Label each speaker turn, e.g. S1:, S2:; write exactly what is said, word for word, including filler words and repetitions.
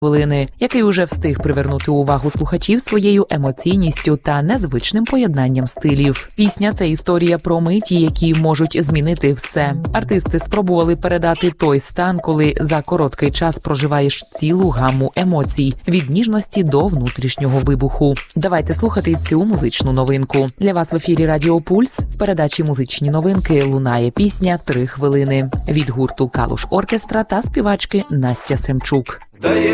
S1: хвилини, який уже встиг привернути увагу слухачів своєю емоційністю та незвичним поєднанням стилів. Пісня – це історія про миті, які можуть змінити все. Артисти спробували передати той стан, коли за короткий час проживаєш цілу гамму емоцій – від ніжності до внутрішнього вибуху. Давайте слухати цю музичну новинку. Для вас в ефірі Радіо Пульс в передачі «Музичні новинки» лунає пісня «Три хвилини» від гурту «Калуш Оркестра» та співачки Настя Семчук.